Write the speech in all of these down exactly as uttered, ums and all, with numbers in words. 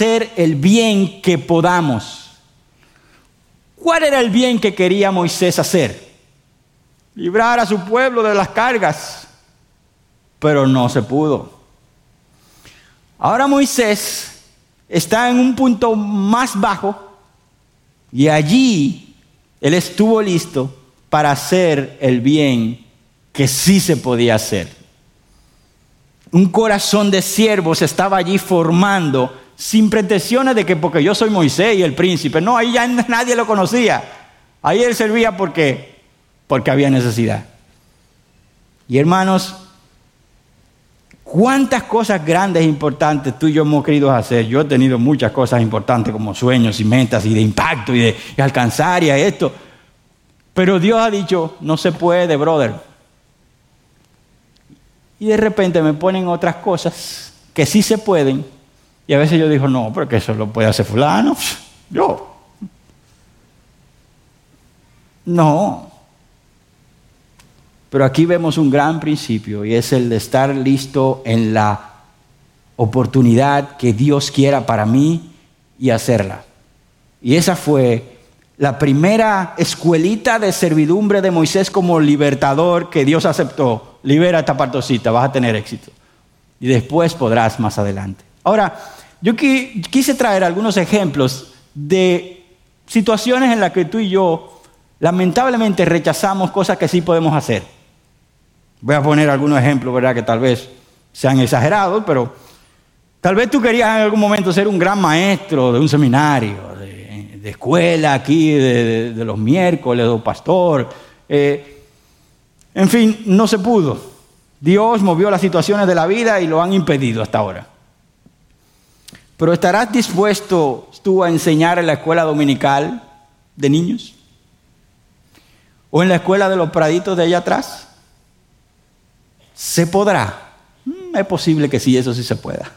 hacer el bien que podamos. ¿Cuál era el bien que quería Moisés hacer? Librar a su pueblo de las cargas, pero no se pudo. Ahora Moisés está en un punto más bajo y allí él estuvo listo para hacer el bien que sí se podía hacer. Un corazón de siervo se estaba allí formando sin pretensiones de que porque yo soy Moisés y el príncipe. No, ahí ya nadie lo conocía. Ahí él servía porque, porque había necesidad. Y hermanos, ¿cuántas cosas grandes e importantes tú y yo hemos querido hacer? Yo he tenido muchas cosas importantes como sueños y metas y de impacto y de, de alcanzar y a esto. Pero Dios ha dicho, no se puede, brother. Y de repente me ponen otras cosas que sí se pueden. Y a veces yo digo, no, pero que eso lo puede hacer fulano. Yo. No. Pero aquí vemos un gran principio y es el de estar listo en la oportunidad que Dios quiera para mí y hacerla. Y esa fue la primera escuelita de servidumbre de Moisés como libertador que Dios aceptó. Libera esta partosita, vas a tener éxito. Y después podrás más adelante. Ahora, yo qui- quise traer algunos ejemplos de situaciones en las que tú y yo lamentablemente rechazamos cosas que sí podemos hacer. Voy a poner algunos ejemplos, ¿verdad? Que tal vez sean exagerados, pero tal vez tú querías en algún momento ser un gran maestro de un seminario, de, de escuela aquí, de, de, de los miércoles, o pastor. Eh, en fin, no se pudo. Dios movió las situaciones de la vida y lo han impedido hasta ahora. Pero ¿estarás dispuesto tú a enseñar en la escuela dominical de niños? ¿O en la escuela de los praditos de allá atrás? ¿Se podrá? Es posible que sí, eso sí se pueda.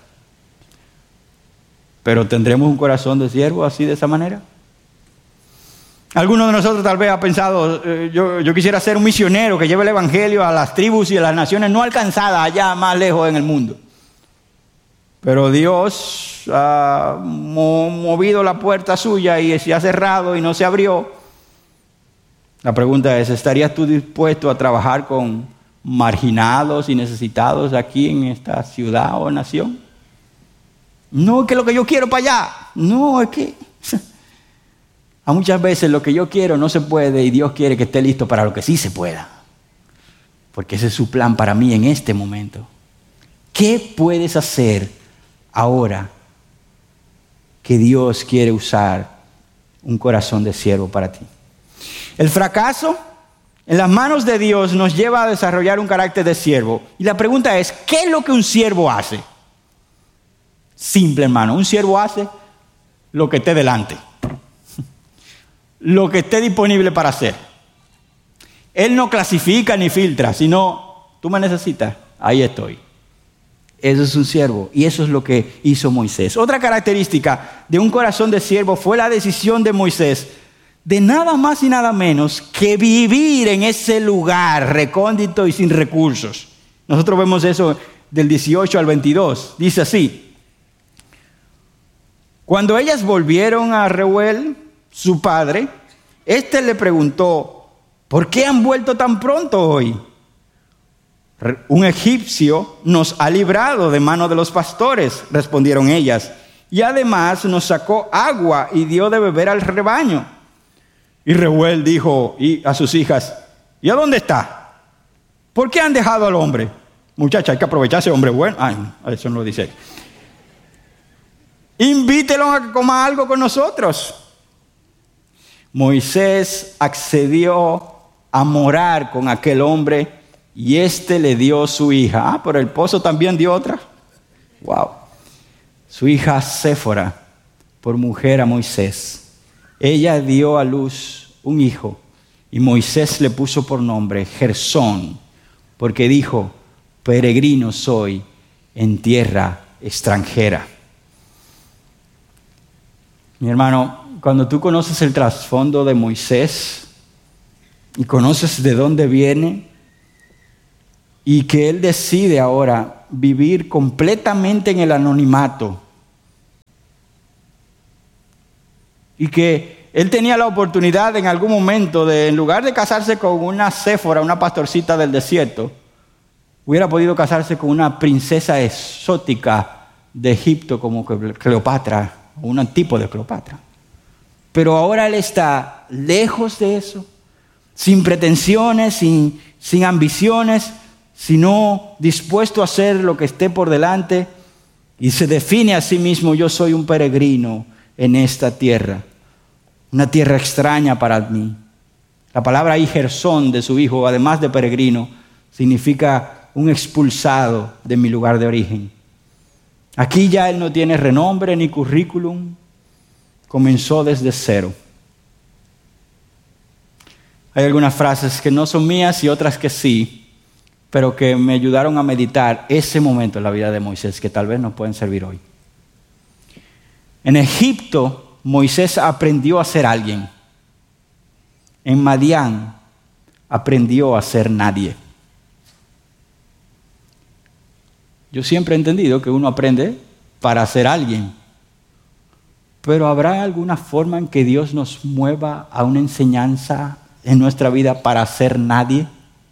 ¿Pero tendremos un corazón de siervo así de esa manera? Algunos de nosotros tal vez ha pensado, eh, yo, yo quisiera ser un misionero que lleve el evangelio a las tribus y a las naciones no alcanzadas allá más lejos en el mundo. Pero Dios ha mo- movido la puerta suya y se ha cerrado y no se abrió. La pregunta es, ¿estarías tú dispuesto a trabajar con marginados y necesitados aquí en esta ciudad o nación? No, es que lo que yo quiero para allá. No, es que a muchas veces lo que yo quiero no se puede y Dios quiere que esté listo para lo que sí se pueda. Porque ese es su plan para mí en este momento. ¿Qué puedes hacer ahora que Dios quiere usar un corazón de siervo para ti? El fracaso en las manos de Dios nos lleva a desarrollar un carácter de siervo. Y la pregunta es, ¿qué es lo que un siervo hace? Simple, hermano. Un siervo hace lo que esté delante. Lo que esté disponible para hacer. Él no clasifica ni filtra, sino, tú me necesitas, ahí estoy. Eso es un siervo y eso es lo que hizo Moisés. Otra característica de un corazón de siervo fue la decisión de Moisés de nada más y nada menos que vivir en ese lugar recóndito y sin recursos. Nosotros vemos eso del dieciocho al veintidós. Dice así: cuando ellas volvieron a Reuel, su padre, éste le preguntó, ¿por qué han vuelto tan pronto hoy? Un egipcio nos ha librado de mano de los pastores, respondieron ellas, y además nos sacó agua y dio de beber al rebaño. Y Reuel dijo a sus hijas, ¿y a dónde está? ¿Por qué han dejado al hombre? Muchacha, hay que aprovechar ese hombre bueno. Ay, eso no lo dice. Invítelo a que coma algo con nosotros. Moisés accedió a morar con aquel hombre y éste le dio su hija. Ah, pero el esposo también dio otra. Wow. Su hija Séfora, por mujer a Moisés. Ella dio a luz un hijo y Moisés le puso por nombre Gersón, porque dijo, peregrino soy en tierra extranjera. Mi hermano, cuando tú conoces el trasfondo de Moisés y conoces de dónde viene y que él decide ahora vivir completamente en el anonimato y que él tenía la oportunidad en algún momento de, en lugar de casarse con una Séfora, una pastorcita del desierto, hubiera podido casarse con una princesa exótica de Egipto como Cleopatra, o un tipo de Cleopatra. Pero ahora él está lejos de eso, sin pretensiones, sin, sin ambiciones, sino dispuesto a hacer lo que esté por delante, y se define a sí mismo: yo soy un peregrino en esta tierra, una tierra extraña para mí. La palabra ahí, Gersón, de su hijo, además de peregrino, significa un expulsado de mi lugar de origen. Aquí ya él no tiene renombre ni currículum, comenzó desde cero. Hay algunas frases que no son mías y otras que sí, pero que me ayudaron a meditar ese momento en la vida de Moisés, que tal vez nos pueden servir hoy. En Egipto, Moisés aprendió a ser alguien. En Madián, aprendió a ser nadie. Yo siempre he entendido que uno aprende para ser alguien. Pero ¿habrá alguna forma en que Dios nos mueva a una enseñanza en nuestra vida para ser nadie?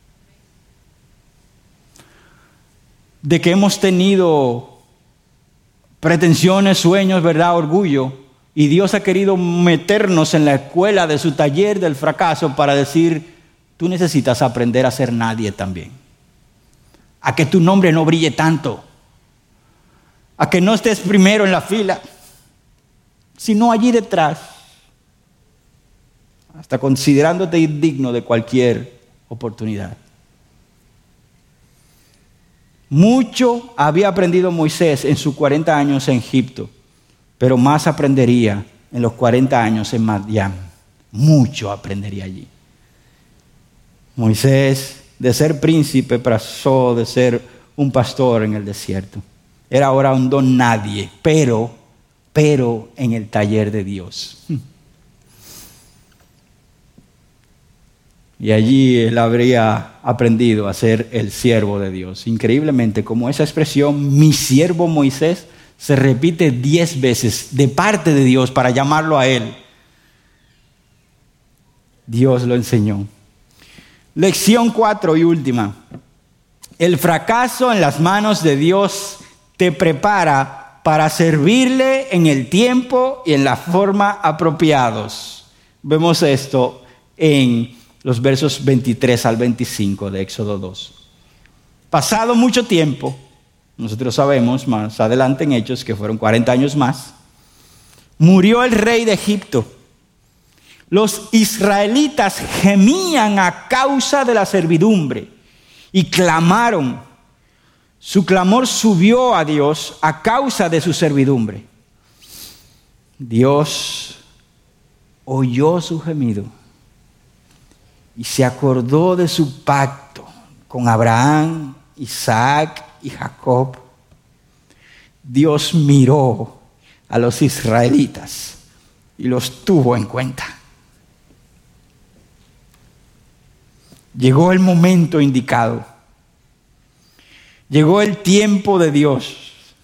De que hemos tenido pretensiones, sueños, verdad, orgullo, y Dios ha querido meternos en la escuela de su taller del fracaso para decir: tú necesitas aprender a ser nadie también. A que tu nombre no brille tanto, a que no estés primero en la fila, sino allí detrás, hasta considerándote indigno de cualquier oportunidad. Mucho había aprendido Moisés en sus cuarenta años en Egipto, pero más aprendería en los cuarenta años en Madián. Mucho aprendería allí. Moisés, de ser príncipe, pasó de ser un pastor en el desierto. Era ahora un don nadie, pero, pero en el taller de Dios. Y allí él habría aprendido a ser el siervo de Dios. Increíblemente, como esa expresión, mi siervo Moisés, se repite diez veces de parte de Dios para llamarlo a él. Dios lo enseñó. Lección cuatro y última. El fracaso en las manos de Dios te prepara para servirle en el tiempo y en la forma apropiados. Vemos esto en los versos veintitrés al veinticinco de Éxodo dos. Pasado mucho tiempo, nosotros sabemos más adelante en Hechos que fueron cuarenta años más, murió el rey de Egipto. Los israelitas gemían a causa de la servidumbre y clamaron. Su clamor subió a Dios a causa de su servidumbre. Dios oyó su gemido y se acordó de su pacto con Abraham, Isaac y Jacob. Dios miró a los israelitas y los tuvo en cuenta. Llegó el momento indicado. Llegó el tiempo de Dios.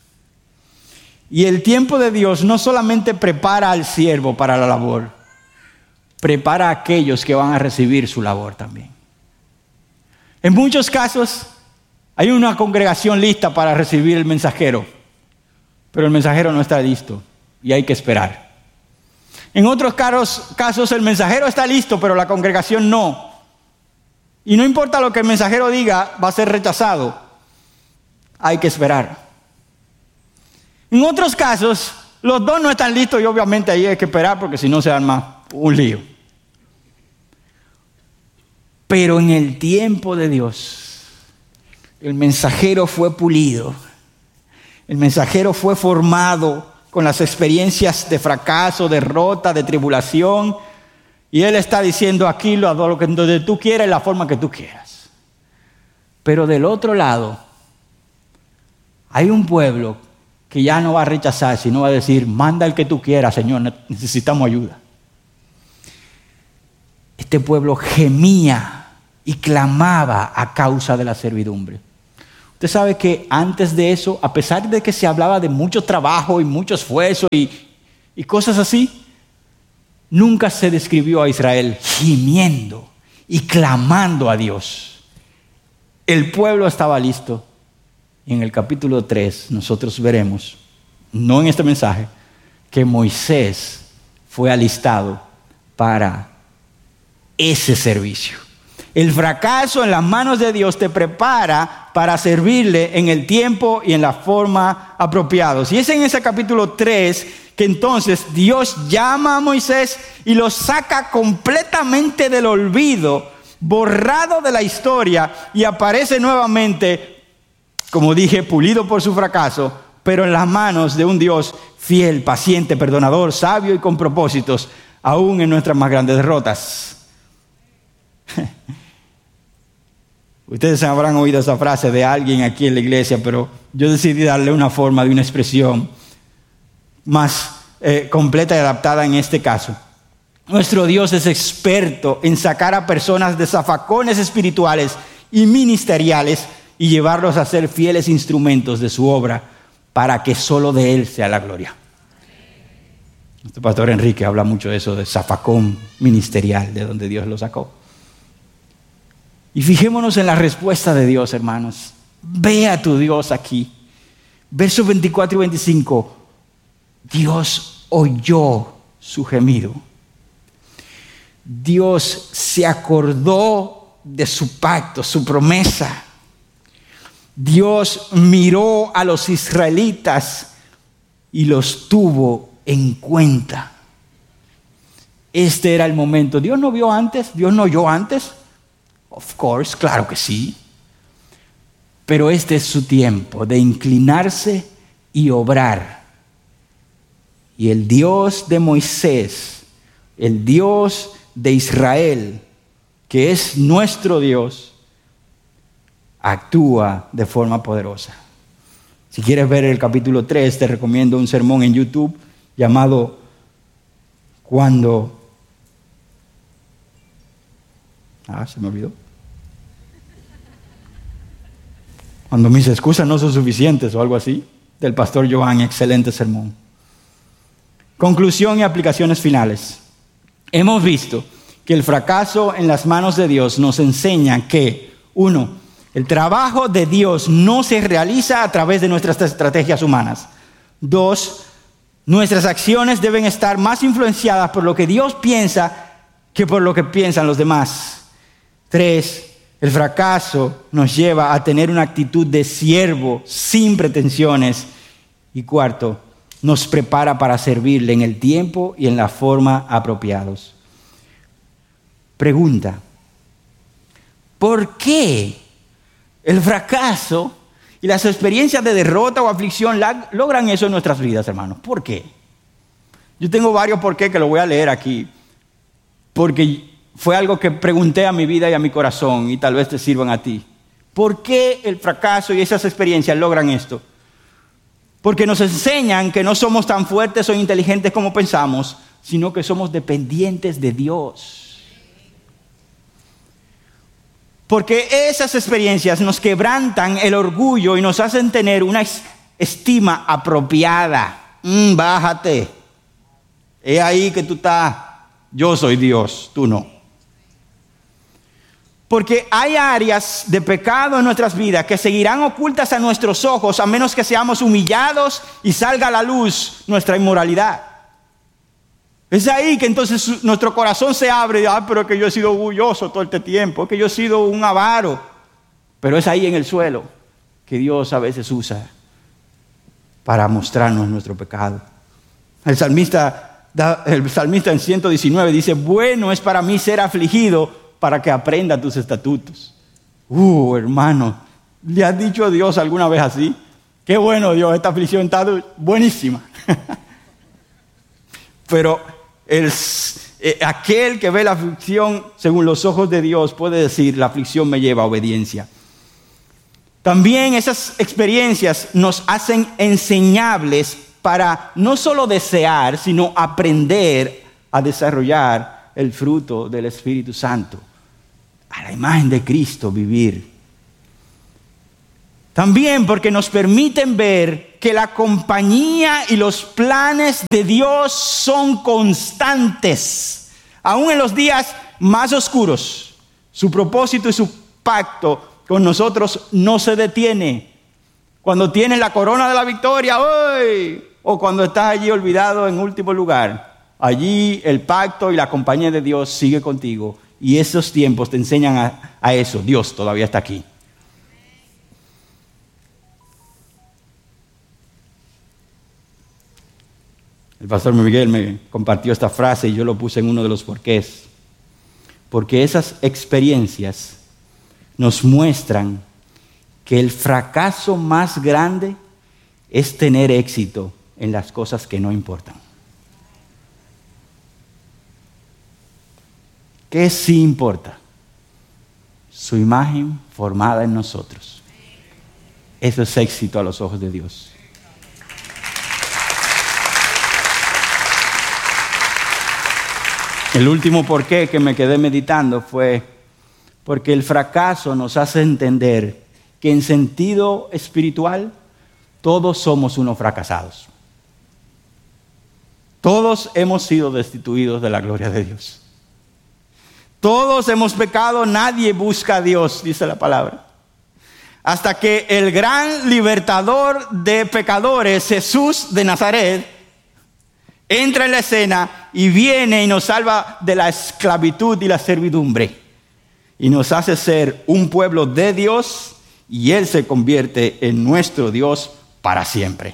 Y el tiempo de Dios no solamente prepara al siervo para la labor, prepara a aquellos que van a recibir su labor también. En muchos casos hay una congregación lista para recibir el mensajero, pero el mensajero no está listo y hay que esperar. En otros casos el mensajero está listo, pero la congregación no. Y no importa lo que el mensajero diga, va a ser rechazado. Hay que esperar. En otros casos, los dos no están listos y obviamente ahí hay que esperar porque si no se arma un lío. Pero en el tiempo de Dios, el mensajero fue pulido. El mensajero fue formado con las experiencias de fracaso, derrota, de tribulación. Y él está diciendo aquí lo, lo que donde tú quieras y la forma que tú quieras. Pero del otro lado, hay un pueblo que ya no va a rechazar, sino va a decir, manda el que tú quieras, Señor, necesitamos ayuda. Este pueblo gemía y clamaba a causa de la servidumbre. Usted sabe que antes de eso, a pesar de que se hablaba de mucho trabajo y mucho esfuerzo y, y cosas así, nunca se describió a Israel gimiendo y clamando a Dios. El pueblo estaba listo. Y en el capítulo tres nosotros veremos, no en este mensaje, que Moisés fue alistado para ese servicio. El fracaso en las manos de Dios te prepara para servirle en el tiempo y en la forma apropiados. Y es en ese capítulo tres que entonces Dios llama a Moisés y lo saca completamente del olvido, borrado de la historia, y aparece nuevamente, como dije, pulido por su fracaso, pero en las manos de un Dios fiel, paciente, perdonador, sabio y con propósitos, aún en nuestras más grandes derrotas. Ustedes habrán oído esa frase de alguien aquí en la iglesia, pero yo decidí darle una forma de una expresión más eh, completa y adaptada en este caso. Nuestro Dios es experto en sacar a personas de zafacones espirituales y ministeriales y llevarlos a ser fieles instrumentos de su obra para que solo de Él sea la gloria. Nuestro pastor Enrique habla mucho de eso, de zafacón ministerial, de donde Dios lo sacó. Y fijémonos en la respuesta de Dios, hermanos. Ve a tu Dios aquí. Versos veinticuatro y veinticinco. Dios oyó su gemido. Dios se acordó de su pacto, su promesa. Dios miró a los israelitas y los tuvo en cuenta. Este era el momento. ¿Dios no vio antes? ¿Dios no oyó antes? Of course, claro que sí. Pero este es su tiempo de inclinarse y obrar. Y el Dios de Moisés, el Dios de Israel, que es nuestro Dios, actúa de forma poderosa. Si quieres ver el capítulo tres, te recomiendo un sermón en YouTube llamado Cuando... Ah, se me olvidó. Cuando mis excusas no son suficientes o algo así, del pastor Joan, excelente sermón. Conclusión y aplicaciones finales. Hemos visto que el fracaso en las manos de Dios nos enseña que, uno, el trabajo de Dios no se realiza a través de nuestras estrategias humanas. Dos, nuestras acciones deben estar más influenciadas por lo que Dios piensa que por lo que piensan los demás. Tres, el fracaso nos lleva a tener una actitud de siervo sin pretensiones. Y cuarto, nos prepara para servirle en el tiempo y en la forma apropiados. Pregunta: ¿por qué el fracaso y las experiencias de derrota o aflicción logran eso en nuestras vidas, hermanos? ¿Por qué? Yo tengo varios por qué que lo voy a leer aquí, porque fue algo que pregunté a mi vida y a mi corazón y tal vez te sirvan a ti. ¿Por qué el fracaso y esas experiencias logran esto? Porque nos enseñan que no somos tan fuertes o inteligentes como pensamos, sino que somos dependientes de Dios. Porque esas experiencias nos quebrantan el orgullo y nos hacen tener una estima apropiada. Mm, bájate. Es ahí que tú estás. Yo soy Dios, tú no. Porque hay áreas de pecado en nuestras vidas que seguirán ocultas a nuestros ojos a menos que seamos humillados y salga a la luz nuestra inmoralidad. Es ahí que entonces nuestro corazón se abre y ah, pero es que yo he sido orgulloso todo este tiempo, es que yo he sido un avaro. Pero es ahí en el suelo que Dios a veces usa para mostrarnos nuestro pecado. El salmista, el salmista en ciento diecinueve dice: bueno es para mí ser afligido para que aprenda tus estatutos. Uh, hermano, ¿le has dicho a Dios alguna vez así? Qué bueno, Dios, esta aflicción está buenísima. Pero el, eh, aquel que ve la aflicción según los ojos de Dios puede decir: la aflicción me lleva a obediencia. También esas experiencias nos hacen enseñables para no solo desear, sino aprender a desarrollar el fruto del Espíritu Santo. A la imagen de Cristo vivir. También porque nos permiten ver que la compañía y los planes de Dios son constantes. Aún en los días más oscuros, su propósito y su pacto con nosotros no se detiene. Cuando tienes la corona de la victoria, ¡uy! O cuando estás allí olvidado en último lugar, allí el pacto y la compañía de Dios sigue contigo. Y esos tiempos te enseñan a, a eso. Dios todavía está aquí. El pastor Miguel me compartió esta frase y yo lo puse en uno de los porqués. Porque esas experiencias nos muestran que el fracaso más grande es tener éxito en las cosas que no importan. ¿Qué sí importa? Su imagen formada en nosotros. Eso es éxito a los ojos de Dios. El último porqué que me quedé meditando fue porque el fracaso nos hace entender que en sentido espiritual todos somos unos fracasados. Todos hemos sido destituidos de la gloria de Dios. Todos hemos pecado, nadie busca a Dios, dice la palabra. Hasta que el gran libertador de pecadores, Jesús de Nazaret, entra en la escena y viene y nos salva de la esclavitud y la servidumbre. Y nos hace ser un pueblo de Dios y Él se convierte en nuestro Dios para siempre.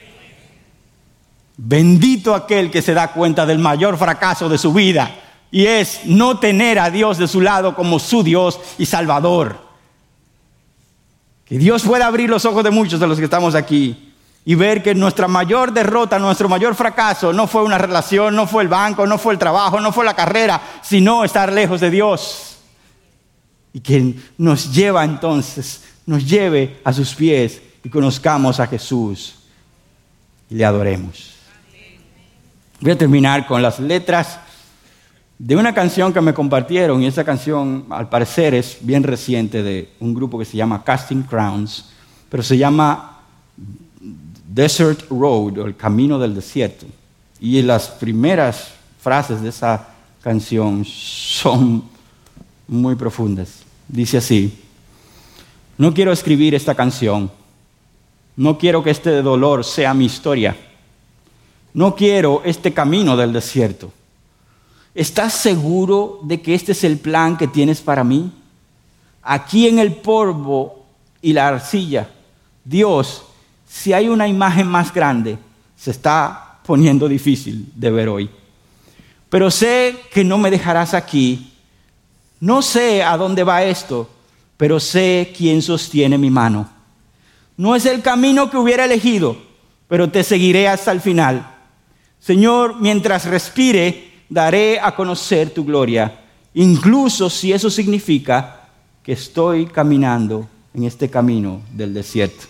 Bendito aquel que se da cuenta del mayor fracaso de su vida y es no tener a Dios de su lado como su Dios y Salvador. Que Dios pueda abrir los ojos de muchos de los que estamos aquí y ver que nuestra mayor derrota, nuestro mayor fracaso no fue una relación, no fue el banco, no fue el trabajo, no fue la carrera, sino estar lejos de Dios. Y que nos lleva entonces, nos lleve a sus pies y conozcamos a Jesús y le adoremos. Voy a terminar con las letras de una canción que me compartieron, y esa canción al parecer es bien reciente, de un grupo que se llama Casting Crowns, pero se llama Desert Road, o el camino del desierto. Y las primeras frases de esa canción son muy profundas. Dice así: no quiero escribir esta canción, no quiero que este dolor sea mi historia, no quiero este camino del desierto. ¿Estás seguro de que este es el plan que tienes para mí? Aquí en el polvo y la arcilla, Dios, si hay una imagen más grande, se está poniendo difícil de ver hoy. Pero sé que no me dejarás aquí. No sé a dónde va esto, pero sé quién sostiene mi mano. No es el camino que hubiera elegido, pero te seguiré hasta el final. Señor, mientras respire, daré a conocer tu gloria, incluso si eso significa que estoy caminando en este camino del desierto.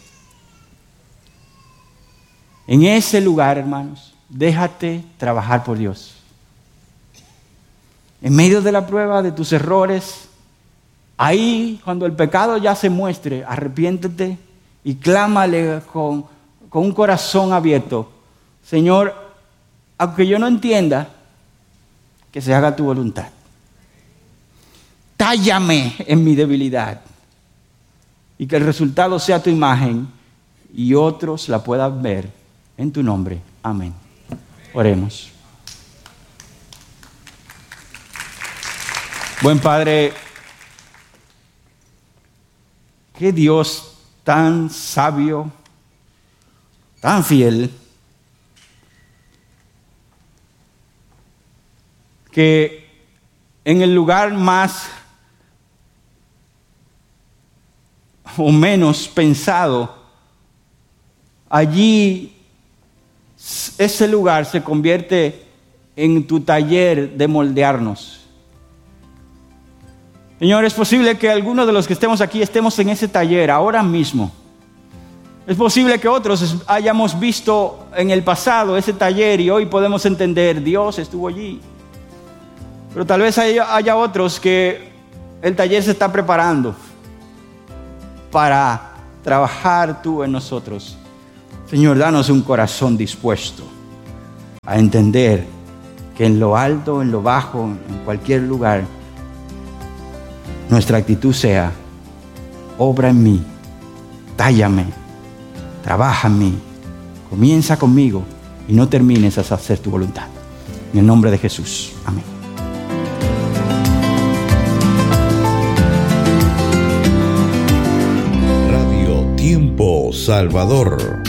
En ese lugar, hermanos, déjate trabajar por Dios. En medio de la prueba, de tus errores, ahí cuando el pecado ya se muestre, arrepiéntete y clámale con, con un corazón abierto: Señor, aunque yo no entienda, que se haga tu voluntad. Tállame en mi debilidad y que el resultado sea tu imagen y otros la puedan ver en tu nombre. Amén. Oremos. Buen Padre, qué Dios tan sabio, tan fiel, que en el lugar más o menos pensado, allí ese lugar se convierte en tu taller de moldearnos. Señor, es posible que algunos de los que estemos aquí estemos en ese taller ahora mismo. Es posible que otros hayamos visto en el pasado ese taller y hoy podemos entender, Dios estuvo allí. Pero tal vez haya, haya otros que el taller se está preparando para trabajar tú en nosotros. Señor, danos un corazón dispuesto a entender que en lo alto, en lo bajo, en cualquier lugar, nuestra actitud sea: obra en mí, tállame, trabaja en mí, comienza conmigo y no termines hasta hacer tu voluntad. En el nombre de Jesús. Amén. Radio Tiempo Salvador.